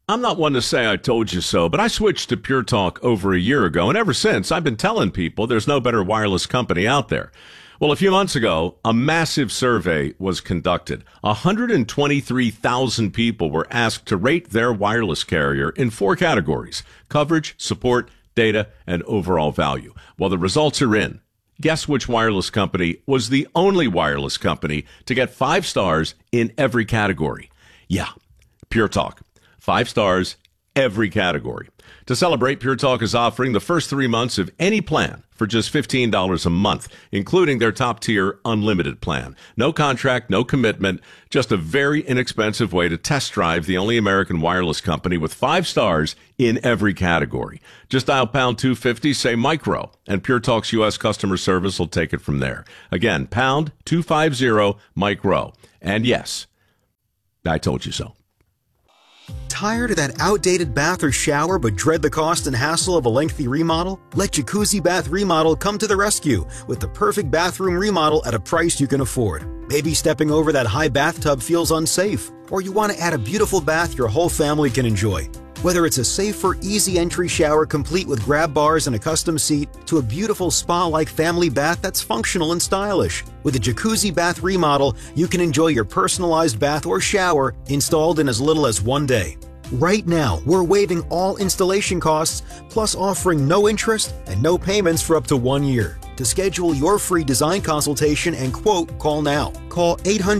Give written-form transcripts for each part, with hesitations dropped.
I'm not one to say I told you so, but I switched to Pure Talk over a year ago, and ever since, I've been telling people there's no better wireless company out there. Well, a few months ago, a massive survey was conducted. 123,000 people were asked to rate their wireless carrier in 4 categories: coverage, support, data, and overall value. Well, the results are in. Guess which wireless company was the only wireless company to get 5 stars in every category? Yeah, Pure Talk. 5 stars, every category. To celebrate, Pure Talk is offering the first 3 months of any plan for just $15 a month, including their top-tier unlimited plan. No contract, no commitment, just a very inexpensive way to test drive the only American wireless company with 5 stars in every category. Just dial pound 250, say micro, and Pure Talk's U.S. customer service will take it from there. Again, pound 250 micro. And yes, I told you so. Tired of that outdated bath or shower but dread the cost and hassle of a lengthy remodel? Let Jacuzzi Bath Remodel come to the rescue with the perfect bathroom remodel at a price you can afford. Maybe stepping over that high bathtub feels unsafe, or you want to add a beautiful bath your whole family can enjoy. Whether it's a safer, easy entry shower complete with grab bars and a custom seat, to a beautiful spa-like family bath that's functional and stylish. With a Jacuzzi Bath Remodel, you can enjoy your personalized bath or shower installed in as little as 1 day. Right now, we're waiving all installation costs, plus offering no interest and no payments for up to 1 year. To schedule your free design consultation and quote, call now. Call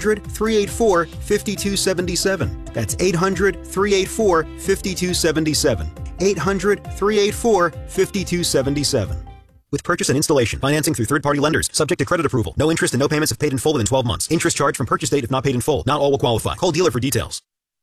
800-384-5277. That's 800-384-5277. 800-384-5277. With purchase and installation, financing through third-party lenders, subject to credit approval. No interest and no payments if paid in full within 12 months. Interest charged from purchase date if not paid in full. Not all will qualify. Call dealer for details.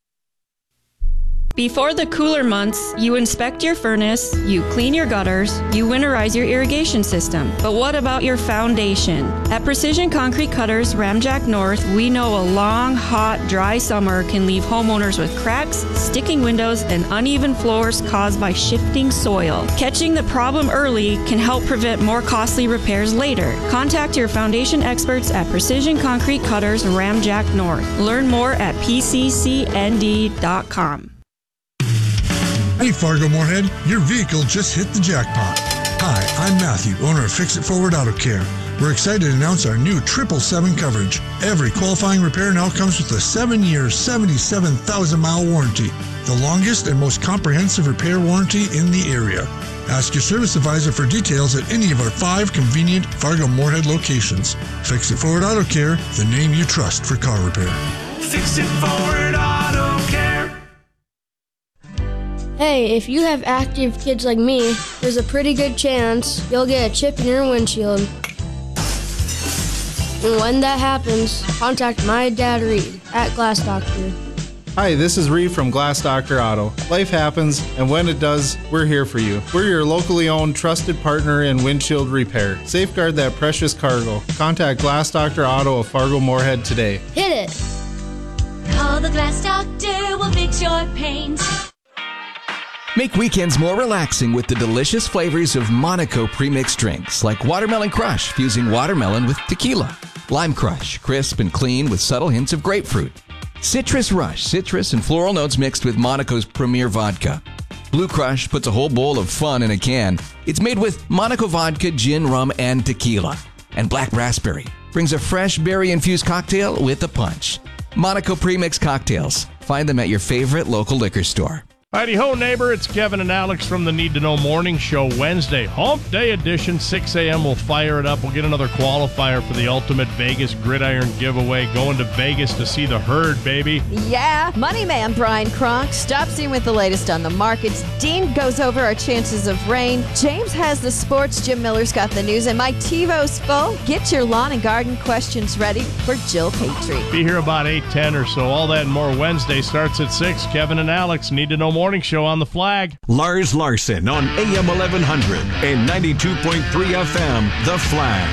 Before the cooler months, you inspect your furnace, you clean your gutters, you winterize your irrigation system. But what about your foundation? At Precision Concrete Cutters, Ramjack North, we know a long, hot, dry summer can leave homeowners with cracks, sticking windows, and uneven floors caused by shifting soil. Catching the problem early can help prevent more costly repairs later. Contact your foundation experts at Precision Concrete Cutters, Ramjack North. Learn more at pccnd.com. Hey Fargo Moorhead, your vehicle just hit the jackpot. Hi, I'm Matthew, owner of Fix It Forward Auto Care. We're excited to announce our new 777 coverage. Every qualifying repair now comes with a 7-year, 77,000-mile warranty, the longest and most comprehensive repair warranty in the area. Ask your service advisor for details at any of our 5 convenient Fargo Moorhead locations. Fix It Forward Auto Care, the name you trust for car repair. Fix It Forward Auto Care. Hey, if you have active kids like me, there's a pretty good chance you'll get a chip in your windshield. And when that happens, contact my dad Reed at Glass Doctor. Hi, this is Reed from Glass Doctor Auto. Life happens, and when it does, we're here for you. We're your locally owned, trusted partner in windshield repair. Safeguard that precious cargo. Contact Glass Doctor Auto of Fargo Moorhead today. Hit it! Call the Glass Doctor, we'll fix your paint. Make weekends more relaxing with the delicious flavors of Monaco premixed drinks, like Watermelon Crush, fusing watermelon with tequila. Lime Crush, crisp and clean with subtle hints of grapefruit. Citrus Rush, citrus and floral notes mixed with Monaco's premier vodka. Blue Crush puts a whole bowl of fun in a can. It's made with Monaco vodka, gin, rum, and tequila. And Black Raspberry brings a fresh berry-infused cocktail with a punch. Monaco premixed cocktails. Find them at your favorite local liquor store. Heidi-ho, neighbor. It's Kevin and Alex from the Need to Know Morning Show. Wednesday, Hump Day edition, 6 a.m. We'll fire it up. We'll get another qualifier for the Ultimate Vegas Gridiron giveaway. Going to Vegas to see the herd, baby. Yeah. Money man Brian Kronk stops in with the latest on the markets. Dean goes over our chances of rain. James has the sports. Jim Miller's got the news. And Mike TiVo's phone. Get your lawn and garden questions ready for Jill Patry. Be here about 8:10 or so. All that and more Wednesday starts at 6. Kevin and Alex, Need to Know Morning Show on the Flag. Lars Larson on AM 1100 and 92.3 FM, The Flag.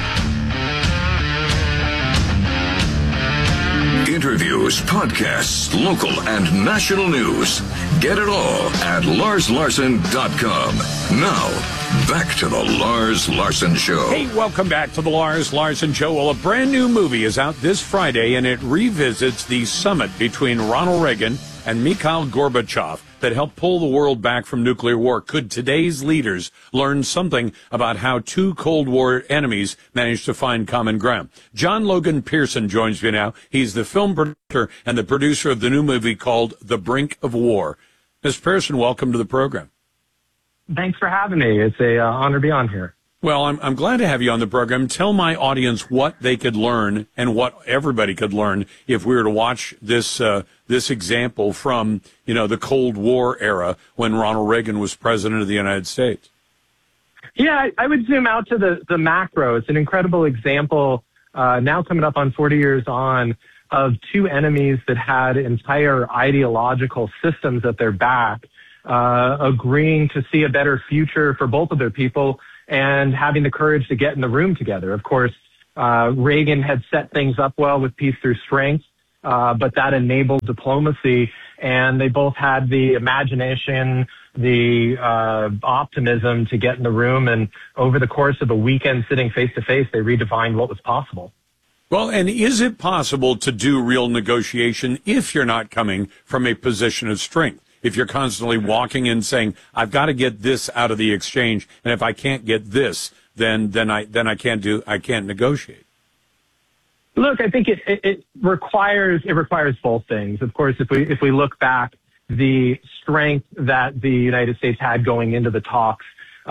Interviews, podcasts, local and national news. Get it all at LarsLarson.com. Now, back to the Lars Larson Show. Hey, welcome back to the Lars Larson Show. Well, a brand new movie is out this Friday, and it revisits the summit between Ronald Reagan and Mikhail Gorbachev that helped pull the world back from nuclear war. Could today's leaders learn something about how two Cold War enemies managed to find common ground? John Logan Pearson joins me now. He's the film producer and the producer of the new movie called The Brink of War. Mr. Pearson, welcome to the program. Thanks for having me. It's an honor to be on here. Well, I'm glad to have you on the program. Tell my audience what they could learn and what everybody could learn if we were to watch this example from, the Cold War era when Ronald Reagan was president of the United States. Yeah, I would zoom out to the macro. It's an incredible example, now coming up on 40 years on, of two enemies that had entire ideological systems at their back, agreeing to see a better future for both of their people and having the courage to get in the room together. Of course, Reagan had set things up well with peace through strength, but that enabled diplomacy, and they both had the imagination, the optimism to get in the room, and over the course of a weekend sitting face-to-face, they redefined what was possible. Well, and is it possible to do real negotiation if you're not coming from a position of strength? If you're constantly walking in saying, I've got to get this out of the exchange, and if I can't get this, then I can't negotiate. Look, I think it requires both things. Of course, if we look back, the strength that the United States had going into the talks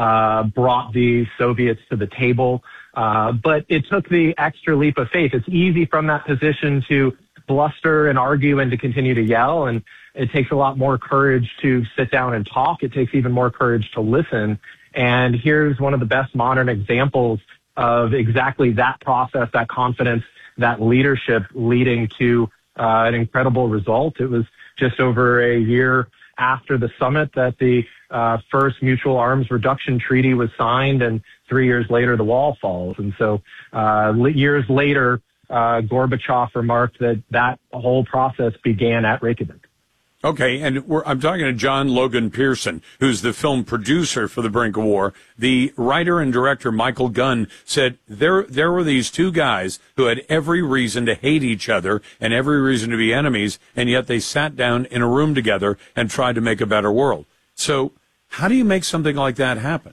brought the Soviets to the table, but it took the extra leap of faith. It's easy from that position to bluster and argue and to continue to yell, and it takes a lot more courage to sit down and talk. It takes even more courage to listen. And here's one of the best modern examples of exactly that process, that confidence, that leadership leading to an incredible result. It was just over a year after the summit that the first mutual arms reduction treaty was signed, and 3 years later, the wall falls. And so years later, Gorbachev remarked that whole process began at Reykjavik. Okay, and I'm talking to John Logan Pearson, who's the film producer for The Brink of War. The writer and director, Michael Gunn, said there were these two guys who had every reason to hate each other and every reason to be enemies, and yet they sat down in a room together and tried to make a better world. So how do you make something like that happen?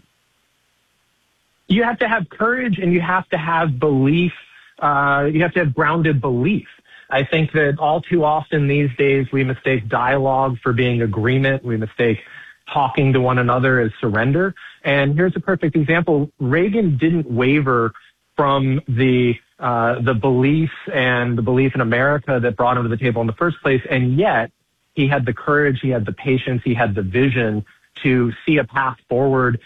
You have to have courage, and you have to have belief. You have to have grounded belief. I think that all too often these days we mistake dialogue for being agreement. We mistake talking to one another as surrender. And here's a perfect example. Reagan didn't waver from the belief and the belief in America that brought him to the table in the first place. And yet he had the courage, he had the patience, he had the vision to see a path forward.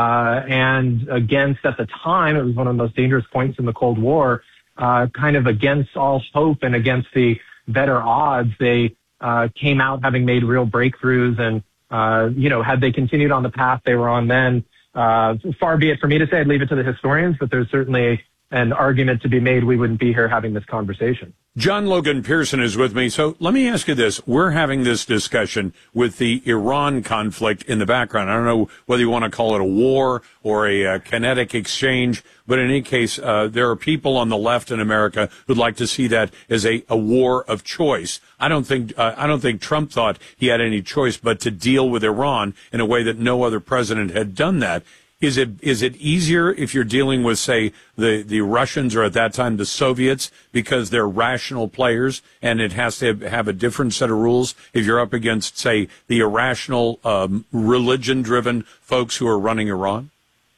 And against, at the time, it was one of the most dangerous points in the Cold War, kind of against all hope and against the better odds, they came out having made real breakthroughs. And, had they continued on the path they were on then, far be it for me to say, I'd leave it to the historians, but there's certainly an argument to be made we wouldn't be here having this conversation. John Logan Pearson is with me. So let me ask you this. We're having this discussion with the Iran conflict in the background. I don't know whether you want to call it a war or a kinetic exchange, but in any case, there are people on the left in America who'd like to see that as a war of choice. I don't think Trump thought he had any choice but to deal with Iran in a way that no other president had done that. Is it easier if you're dealing with, say, the Russians, or at that time the Soviets, because they're rational players and it has to have a different set of rules if you're up against, say, the irrational, religion-driven folks who are running Iran?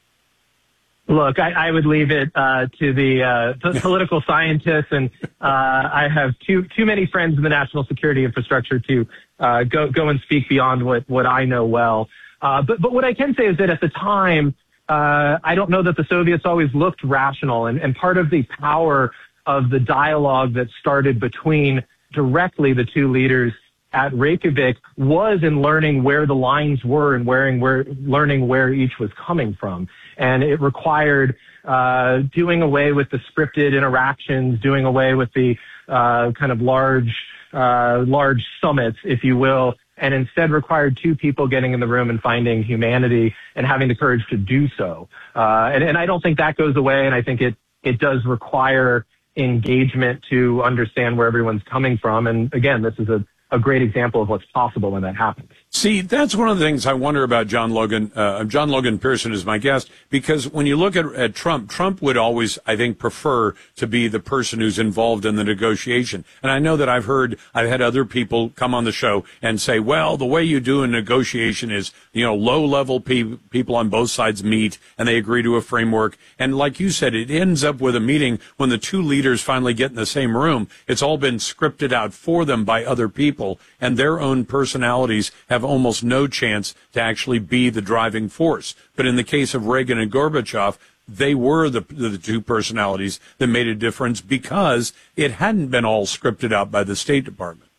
Look, I would leave it to the political scientists, and I have too many friends in the national security infrastructure to go and speak beyond what I know well. But what I can say is that at the time, I don't know that the Soviets always looked rational. And part of the power of the dialogue that started between directly the two leaders at Reykjavik was in learning where the lines were and learning where each was coming from. And it required doing away with the scripted interactions, doing away with the kind of large summits, if you will, and instead required two people getting in the room and finding humanity and having the courage to do so. And I don't think that goes away, and I think it does require engagement to understand where everyone's coming from. And again, this is great example of what's possible when that happens. See, that's one of the things I wonder about John Logan. John Logan Pearson is my guest, because when you look at Trump, Trump would always, I think, prefer to be the person who's involved in the negotiation. And I know that I've had other people come on the show and say, well, the way you do a negotiation is, low-level people on both sides meet and they agree to a framework. And like you said, it ends up with a meeting when the two leaders finally get in the same room. It's all been scripted out for them by other people, and their own personalities have almost no chance to actually be the driving force. But in the case of Reagan and Gorbachev, they were the two personalities that made a difference because it hadn't been all scripted out by the State Department.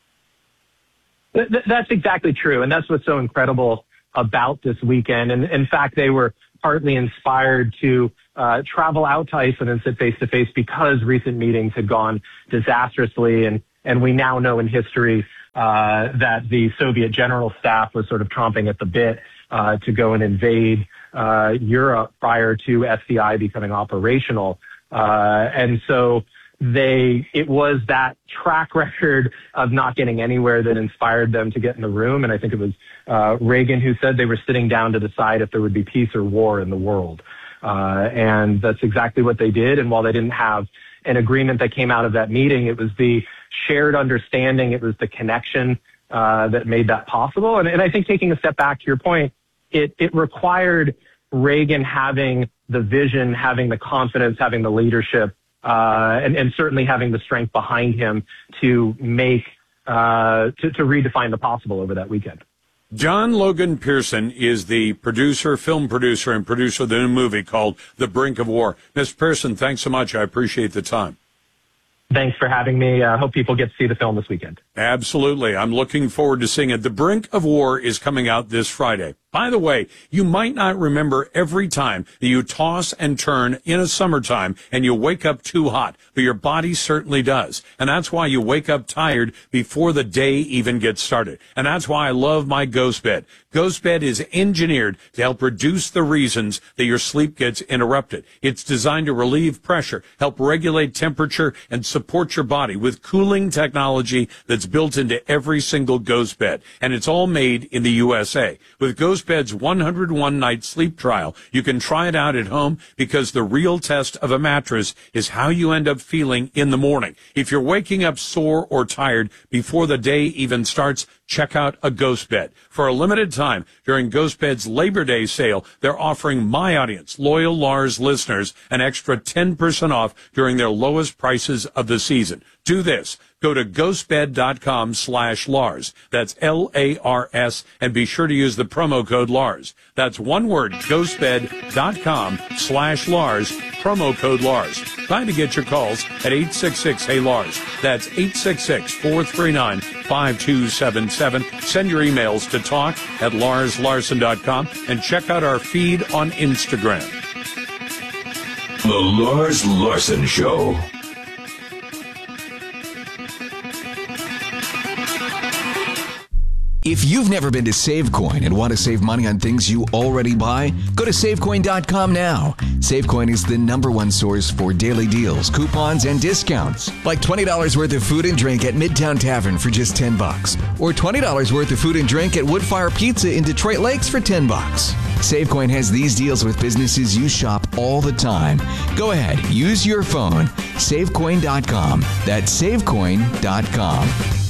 That's exactly true, and that's what's so incredible about this weekend. And in fact, they were partly inspired to travel out to Iceland and sit face-to-face because recent meetings had gone disastrously, and we now know in history that the Soviet General Staff was sort of chomping at the bit to go and invade Europe prior to SDI becoming operational. And so it was that track record of not getting anywhere that inspired them to get in the room. And I think it was Reagan who said they were sitting down to decide if there would be peace or war in the world. And that's exactly what they did. And while they didn't have an agreement that came out of that meeting, it was the shared understanding, it was the connection that made that possible. And I think, taking a step back to your point, it required Reagan having the vision, having the confidence, having the leadership, and certainly having the strength behind him to make to redefine the possible over that weekend. John Logan Pearson is the film producer, and producer of the new movie called The Brink of War. Mr. Pearson, thanks so much. I appreciate the time. Thanks for having me. I hope people get to see the film this weekend. Absolutely. I'm looking forward to seeing it. The Brink of War is coming out this Friday. By the way, you might not remember every time that you toss and turn in a summertime and you wake up too hot, but your body certainly does. And that's why you wake up tired before the day even gets started. And that's why I love my Ghost Bed. Ghost Bed is engineered to help reduce the reasons that your sleep gets interrupted. It's designed to relieve pressure, help regulate temperature, and support your body with cooling technology that's built into every single Ghost Bed. And it's all made in the USA. With Ghost Bed's 101-night sleep trial, you can try it out at home, because the real test of a mattress is how you end up feeling in the morning. If you're waking up sore or tired before the day even starts, check out a Ghost Bed. For a limited time, during Ghost Bed's Labor Day sale, they're offering my audience, loyal Lars listeners, an extra 10% off during their lowest prices of the season. Do this. Go to ghostbed.com/Lars. That's LARS, and be sure to use the promo code Lars. That's one word, ghostbed.com/Lars, promo code Lars. Try to get your calls at 866-HEY-LARS. That's 866-439-5277. Send your emails to talk@LarsLarson.com and check out our feed on Instagram. The Lars Larson Show. If you've never been to SaveCoin and want to save money on things you already buy, go to SaveCoin.com now. SaveCoin is the #1 source for daily deals, coupons, and discounts. Like $20 worth of food and drink at Midtown Tavern for just $10. Or $20 worth of food and drink at Woodfire Pizza in Detroit Lakes for $10. SaveCoin has these deals with businesses you shop all the time. Go ahead, use your phone. SaveCoin.com. That's SaveCoin.com.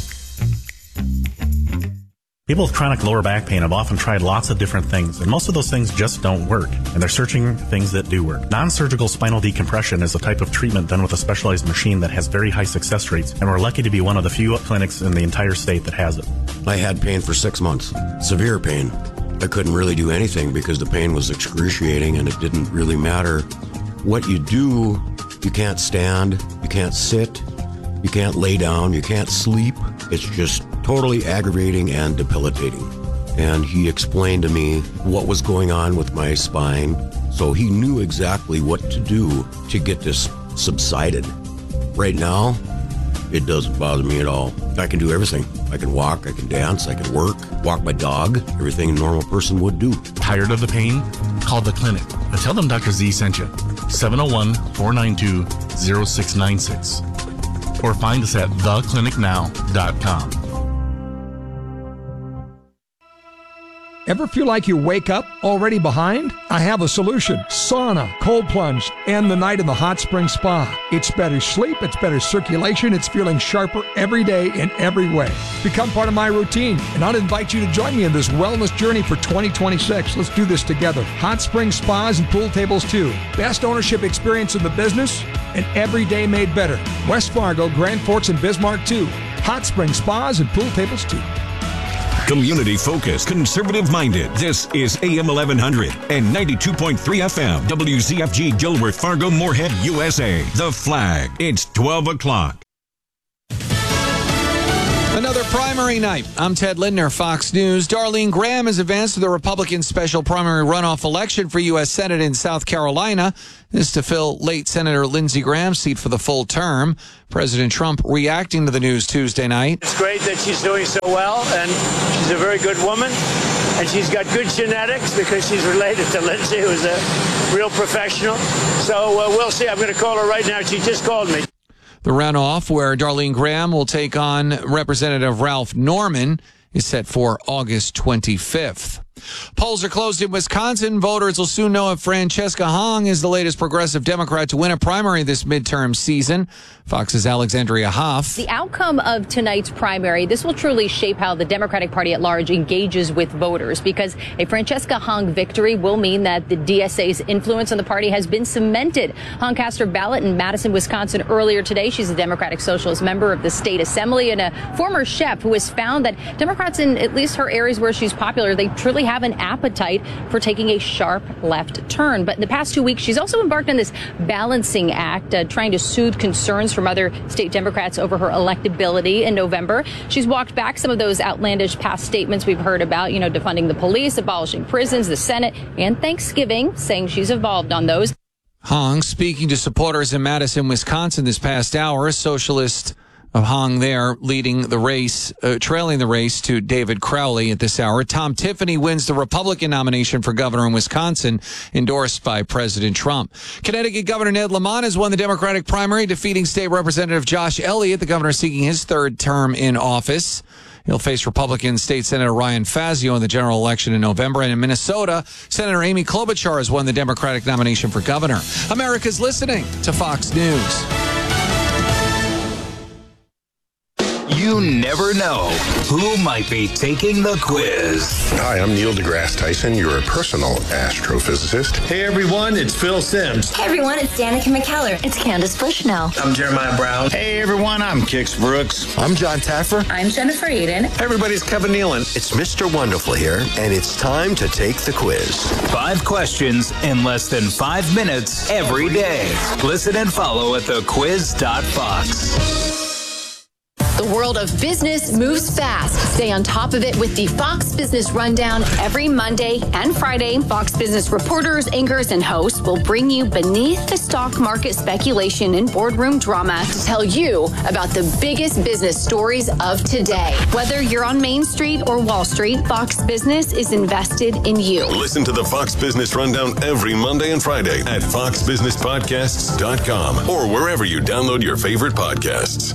People with chronic lower back pain have often tried lots of different things, and most of those things just don't work, and they're searching things that do work. Non-surgical spinal decompression is a type of treatment done with a specialized machine that has very high success rates, and we're lucky to be one of the few clinics in the entire state that has it. I had pain for 6 months, severe pain. I couldn't really do anything because the pain was excruciating, and it didn't really matter what you do. You can't stand, you can't sit, you can't lay down, you can't sleep. It's just totally aggravating and debilitating. And he explained to me what was going on with my spine, so he knew exactly what to do to get this subsided. Right now, it doesn't bother me at all. I can do everything. I can walk, I can dance, I can work, walk my dog, everything a normal person would do. Tired of the pain? Call the clinic and tell them Dr. Z sent you. 701-492-0696. Or find us at theclinicnow.com. Ever feel like you wake up already behind? I have a solution. Sauna, cold plunge, and the night in the hot spring spa. It's better sleep, it's better circulation, it's feeling sharper every day in every way. Become part of my routine, and I'll invite you to join me in this wellness journey for 2026. Let's do this together. Hot spring spas and pool tables too. Best ownership experience in the business, and every day made better. West Fargo, Grand Forks, and Bismarck too. Hot spring spas and pool tables too. Community focused, conservative minded. This is AM 1100 and 92.3 FM. WZFG Gilbert, Fargo, Moorhead, USA. The Flag. It's 12 o'clock. Another primary night. I'm Ted Lindner, Fox News. Darlene Graham has advanced to the Republican special primary runoff election for U.S. Senate in South Carolina. This is to fill late Senator Lindsey Graham's seat for the full term. President Trump reacting to the news Tuesday night. It's great that she's doing so well, and she's a very good woman, and she's got good genetics because she's related to Lindsey, who's a real professional. So we'll see. I'm going to call her right now. She just called me. The runoff, where Darlene Graham will take on Representative Ralph Norman, is set for August 25th. Polls are closed in Wisconsin. Voters will soon know if Francesca Hong is the latest progressive Democrat to win a primary this midterm season. Fox's Alexandria Hoff. The outcome of tonight's primary, this will truly shape how the Democratic Party at large engages with voters, because a Francesca Hong victory will mean that the DSA's influence on the party has been cemented. Hong cast her ballot in Madison, Wisconsin earlier today. She's a Democratic Socialist member of the state assembly and a former chef who has found that Democrats in at least her areas where she's popular, they truly have an appetite for taking a sharp left turn. But in the past 2 weeks, she's also embarked on this balancing act, trying to soothe concerns from other state Democrats over her electability in November. She's walked back some of those outlandish past statements we've heard about, defunding the police, abolishing prisons, the Senate, and Thanksgiving, saying she's evolved on those. Hong speaking to supporters in Madison, Wisconsin this past hour. Socialist of Hong there leading the race, trailing the race to David Crowley at this hour. Tom Tiffany wins the Republican nomination for governor in Wisconsin, endorsed by President Trump. Connecticut Governor Ned Lamont has won the Democratic primary, defeating State Representative Josh Elliott, the governor seeking his third term in office. He'll face Republican State Senator Ryan Fazio in the general election in November. And in Minnesota, Senator Amy Klobuchar has won the Democratic nomination for governor. America's listening to Fox News. You never know who might be taking the quiz. Hi, I'm Neil deGrasse Tyson, your personal astrophysicist. Hey everyone, it's Phil Simms. Hey everyone, it's Danica McKellar. It's Candace Bushnell. I'm Jeremiah Brown. Hey everyone, I'm Kix Brooks. I'm John Taffer. I'm Jennifer Eden. Hey everybody's Kevin Nealon. It's Mr. Wonderful here, and it's time to take the quiz. 5 questions in less than 5 minutes every day. Listen and follow at thequiz.fox. The world of business moves fast. Stay on top of it with the Fox Business Rundown every Monday and Friday. Fox Business reporters, anchors, and hosts will bring you beneath the stock market speculation and boardroom drama to tell you about the biggest business stories of today. Whether you're on Main Street or Wall Street, Fox Business is invested in you. Listen to the Fox Business Rundown every Monday and Friday at foxbusinesspodcasts.com or wherever you download your favorite podcasts.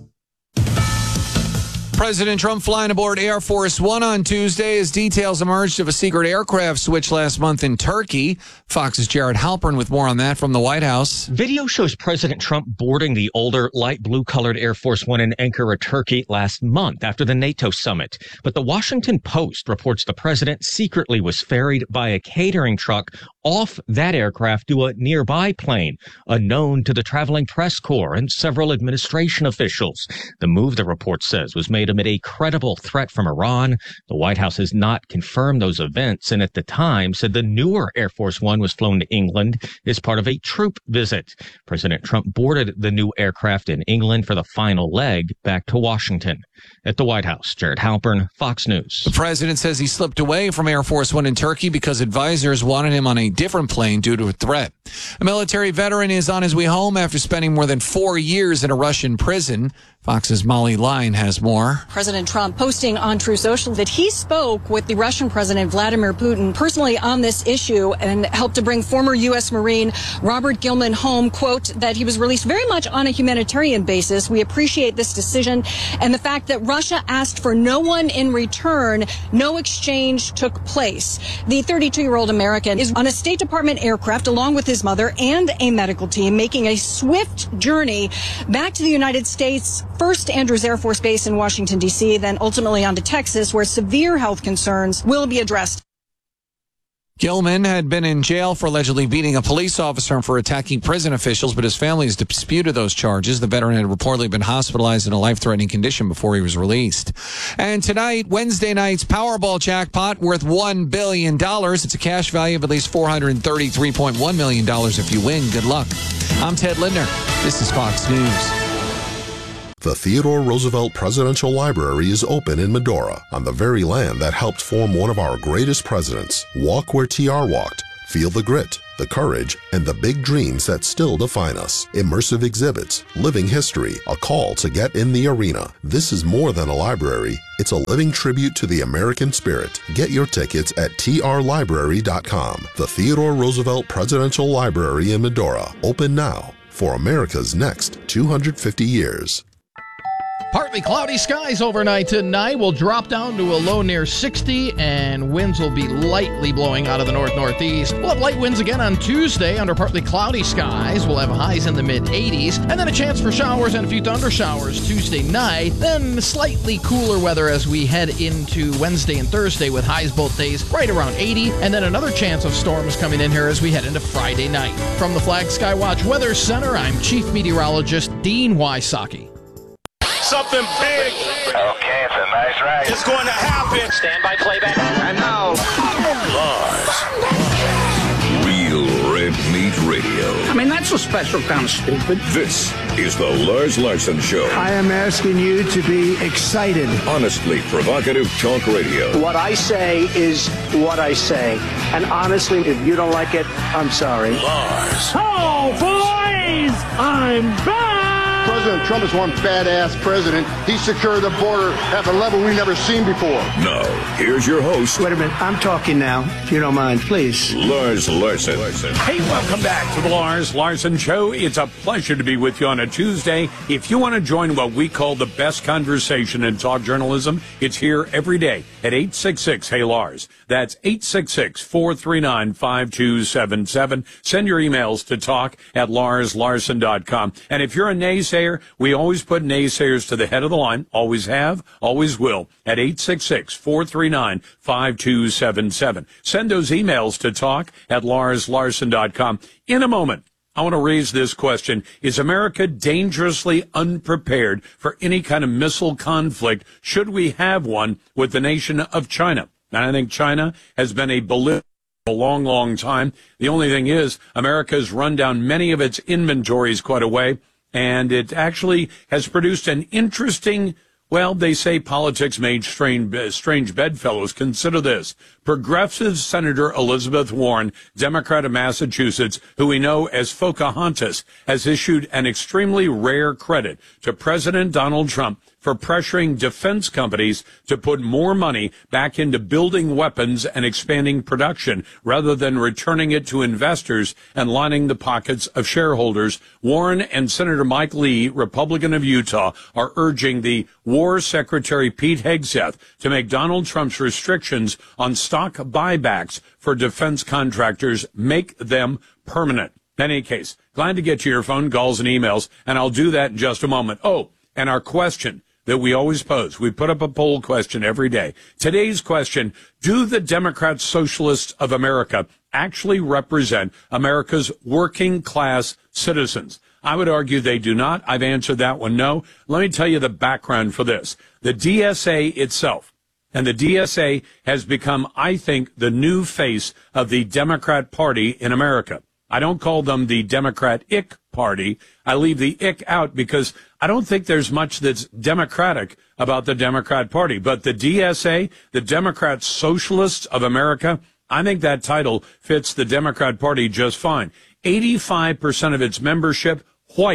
President Trump flying aboard Air Force One on Tuesday as details emerged of a secret aircraft switch last month in Turkey. Fox's Jared Halpern with more on that from the White House. Video shows President Trump boarding the older, light blue-colored Air Force One in Ankara, Turkey last month after the NATO summit. But the Washington Post reports the president secretly was ferried by a catering truck off that aircraft to a nearby plane, unknown to the traveling press corps and several administration officials. The move, the report says, was made amid a credible threat from Iran. The White House has not confirmed those events, and at the time said the newer Air Force One was flown to England as part of a troop visit. President Trump boarded the new aircraft in England for the final leg back to Washington. At the White House, Jared Halpern, Fox News. The president says he slipped away from Air Force One in Turkey because advisors wanted him on a different plane due to a threat. A military veteran is on his way home after spending more than 4 years in a Russian prison. Fox's Molly Line has more. President Trump posting on Truth Social that he spoke with the Russian President Vladimir Putin personally on this issue and helped to bring former U.S. Marine Robert Gilman home. Quote, that he was released very much on a humanitarian basis. We appreciate this decision and the fact that Russia asked for no one in return. No exchange took place. The 32-year-old American is on a State Department aircraft along with his mother and a medical team making a swift journey back to the United States. First, Andrews Air Force Base in Washington, D.C., then ultimately on to Texas, where severe health concerns will be addressed. Gilman had been in jail for allegedly beating a police officer and for attacking prison officials, but his family has disputed those charges. The veteran had reportedly been hospitalized in a life-threatening condition before he was released. And tonight, Wednesday night's Powerball jackpot worth $1 billion. It's a cash value of at least $433.1 million if you win. Good luck. I'm Ted Lindner. This is Fox News. The Theodore Roosevelt Presidential Library is open in Medora, on the very land that helped form one of our greatest presidents. Walk where TR walked. Feel the grit, the courage, and the big dreams that still define us. Immersive exhibits, living history, a call to get in the arena. This is more than a library. It's a living tribute to the American spirit. Get your tickets at trlibrary.com. The Theodore Roosevelt Presidential Library in Medora. Open now for America's next 250 years. Partly cloudy skies overnight tonight. Will drop down to a low near 60, and winds will be lightly blowing out of the north-northeast. We'll have light winds again on Tuesday under partly cloudy skies. We'll have highs in the mid-80s, and then a chance for showers and a few thunder showers Tuesday night. Then slightly cooler weather as we head into Wednesday and Thursday with highs both days right around 80, and then another chance of storms coming in here as we head into Friday night. From the Flag Skywatch Weather Center, I'm Chief Meteorologist Dean Wysocki. Something big. Okay, it's a nice ride. It's going to happen. Stand by playback. And now, Lars. Real Red Meat Radio. I mean, that's a special kind of stupid. This is the Lars Larson Show. I am asking you to be excited. Honestly provocative talk radio. What I say is what I say. And honestly, if you don't like it, I'm sorry. Lars. Oh, boys! I'm back! President Trump is one badass president. He secured the border at a level we've never seen before. Now, here's your host. Wait a minute. I'm talking now, if you don't mind, please. Lars Larson. Hey, welcome back to the Lars Larson Show. It's a pleasure to be with you on a Tuesday. If you want to join what we call the best conversation in talk journalism, it's here every day at 866-HEY-LARS. That's 866-439-5277. Send your emails to talk@larslarson.com. And if you're a naysayer, we always put naysayers to the head of the line. Always have, always will. At 866-439-5277. Send those emails to talk@larslarson.com. In a moment, I want to raise this question. Is America dangerously unprepared for any kind of missile conflict? Should we have one with the nation of China? And I think China has been a belligerent a long, long time. The only thing is, America has run down many of its inventories quite a way, and it actually has produced an interesting, well, they say politics made strange bedfellows. Consider this. Progressive Senator Elizabeth Warren, Democrat of Massachusetts, who we know as Pocahontas, has issued an extremely rare credit to President Donald Trump for pressuring defense companies to put more money back into building weapons and expanding production rather than returning it to investors and lining the pockets of shareholders. Warren and Senator Mike Lee, Republican of Utah, are urging the War Secretary Pete Hegseth to make Donald Trump's restrictions on stock buybacks for defense contractors, make them permanent. In any case, glad to get to your phone calls and emails, and I'll do that in just a moment. Oh, and our question that we always pose. We put up a poll question every day. Today's question, do the Democrat Socialists of America actually represent America's working class citizens? I would argue they do not. I've answered that one no. Let me tell you the background for this. The DSA itself, and the DSA has become, I think, the new face of the Democrat Party in America. I don't call them the Democrat-ick Party. I leave the ick out because I don't think there's much that's democratic about the Democrat Party. But the DSA, the Democrat Socialists of America, I think that title fits the Democrat Party just fine. 85% of its membership, white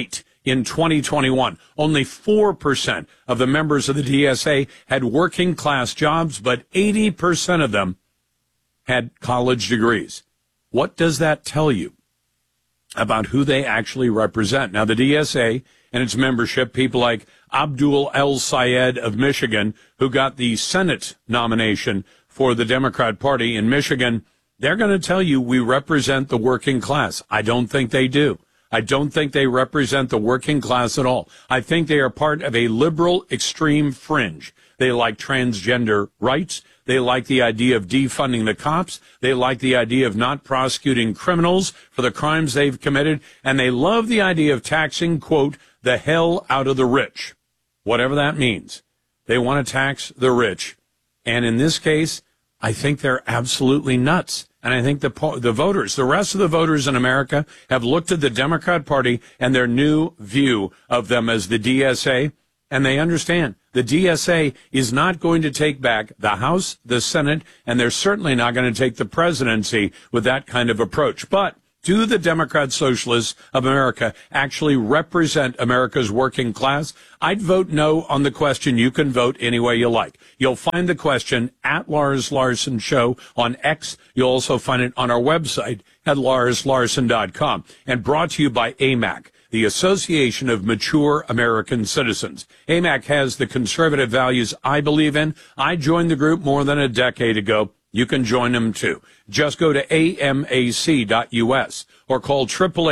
in 2021. Only 4% of the members of the DSA had working class jobs, but 80% of them had college degrees. What does that tell you about who they actually represent? Now, the DSA and its membership, people like Abdul El-Sayed of Michigan, who got the Senate nomination for the Democrat Party in Michigan, they're going to tell you we represent the working class. I don't think they do. I don't think they represent the working class at all. I think they are part of a liberal extreme fringe. They like transgender rights. They like the idea of defunding the cops. They like the idea of not prosecuting criminals for the crimes they've committed. And they love the idea of taxing, quote, the hell out of the rich, whatever that means. They want to tax the rich. And in this case, I think they're absolutely nuts. And I think the voters, the rest of the voters in America have looked at the Democrat Party and their new view of them as the DSA, and they understand the DSA is not going to take back the House, the Senate, and they're certainly not going to take the presidency with that kind of approach. But do the Democrat Socialists of America actually represent America's working class? I'd vote no on the question. You can vote any way you like. You'll find the question at Lars Larson Show on X. You'll also find it on our website at larslarson.com. And brought to you by AMAC, the Association of Mature American Citizens. AMAC has the conservative values I believe in. I joined the group more than a decade ago. You can join them too. Just go to amac.us or call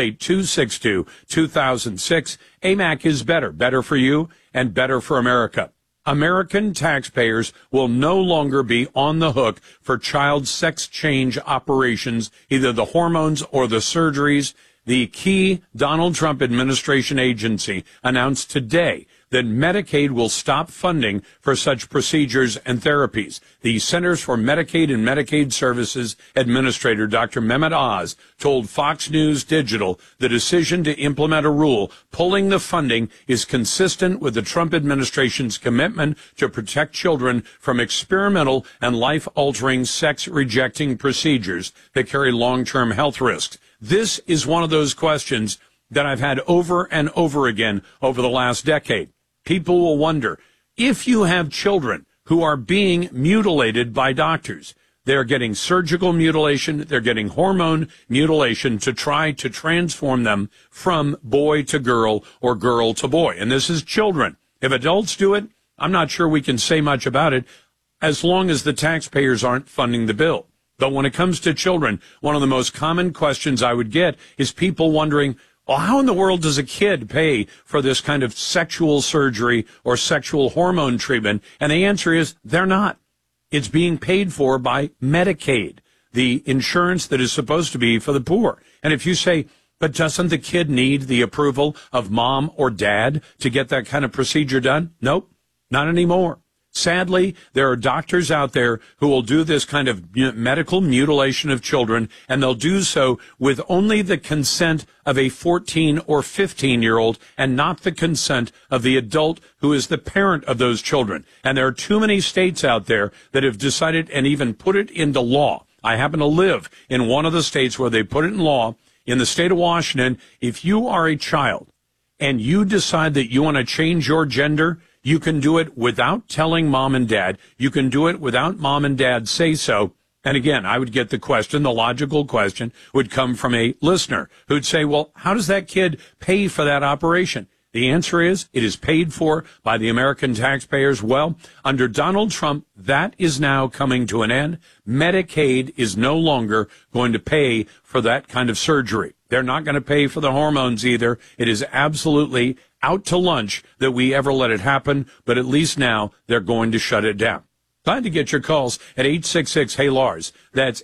888-262-2006. AMAC is better. Better for you and better for America. American taxpayers will no longer be on the hook for child sex change operations, either the hormones or the surgeries. The key Donald Trump administration agency announced today that Medicaid will stop funding for such procedures and therapies. The Centers for Medicaid and Medicaid Services Administrator, Dr. Mehmet Oz, told Fox News Digital the decision to implement a rule pulling the funding is consistent with the Trump administration's commitment to protect children from experimental and life-altering sex-rejecting procedures that carry long-term health risks. This is one of those questions that I've had over and over again over the last decade. People will wonder, if you have children who are being mutilated by doctors, they're getting surgical mutilation, they're getting hormone mutilation to try to transform them from boy to girl or girl to boy. And this is children. If adults do it, I'm not sure we can say much about it as long as the taxpayers aren't funding the bill. But when it comes to children, one of the most common questions I would get is people wondering, well, how in the world does a kid pay for this kind of sexual surgery or sexual hormone treatment? And the answer is they're not. It's being paid for by Medicaid, the insurance that is supposed to be for the poor. And if you say, but doesn't the kid need the approval of mom or dad to get that kind of procedure done? Nope, not anymore. Sadly, there are doctors out there who will do this kind of medical mutilation of children, and they'll do so with only the consent of a 14 or 15-year-old and not the consent of the adult who is the parent of those children. And there are too many states out there that have decided and even put it into law. I happen to live in one of the states where they put it in law. In the state of Washington, if you are a child and you decide that you want to change your gender, you can do it without telling mom and dad. You can do it without mom and dad say so. And again, I would get the question, the logical question would come from a listener who'd say, well, how does that kid pay for that operation? The answer is it is paid for by the American taxpayers. Well, under Donald Trump, that is now coming to an end. Medicaid is no longer going to pay for that kind of surgery. They're not going to pay for the hormones either. It is absolutely out to lunch that we ever let it happen, but at least now they're going to shut it down. Glad to get your calls at 866-HEY-LARS. That's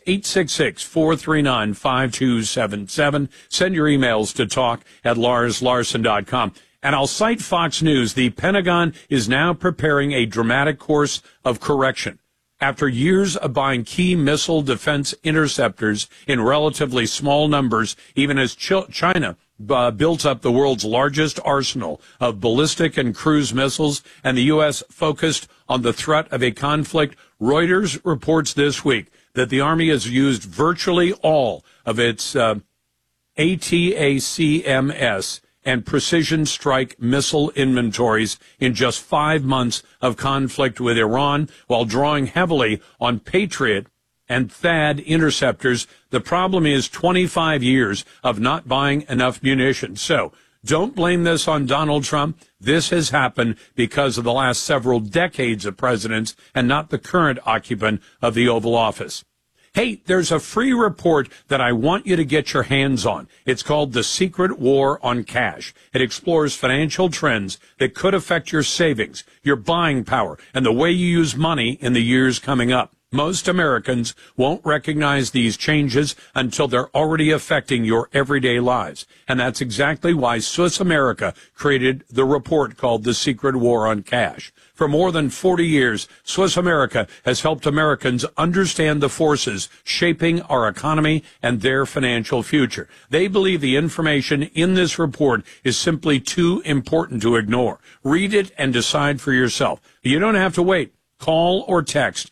866-439-5277. Send your emails to talk@larslarson.com. And I'll cite Fox News. The Pentagon is now preparing a dramatic course of correction. After years of buying key missile defense interceptors in relatively small numbers, even as China built up the world's largest arsenal of ballistic and cruise missiles, and the U.S. focused on the threat of a conflict, Reuters reports this week that the Army has used virtually all of its ATACMS and precision strike missile inventories in just 5 months of conflict with Iran, while drawing heavily on Patriot and THAAD interceptors. The problem is 25 years of not buying enough munitions. So don't blame this on Donald Trump. This has happened because of the last several decades of presidents and not the current occupant of the Oval Office. Hey, there's a free report that I want you to get your hands on. It's called The Secret War on Cash. It explores financial trends that could affect your savings, your buying power, and the way you use money in the years coming up. Most Americans won't recognize these changes until they're already affecting your everyday lives. And that's exactly why Swiss America created the report called The Secret War on Cash. For more than 40 years, Swiss America has helped Americans understand the forces shaping our economy and their financial future. They believe the information in this report is simply too important to ignore. Read it and decide for yourself. You don't have to wait. Call or text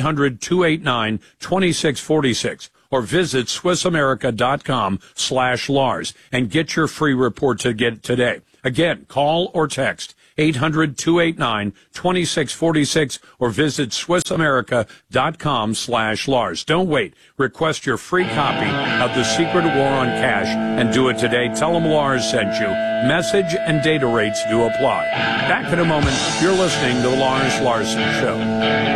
800-289-2646 or visit SwissAmerica.com/Lars and get your free report today. Again, call or text 800-289-2646 or visit SwissAmerica.com/Lars. Don't wait. Request your free copy of The Secret War on Cash and do it today. Tell them Lars sent you. Message and data rates do apply. Back in a moment. You're listening to The Lars Larson Show.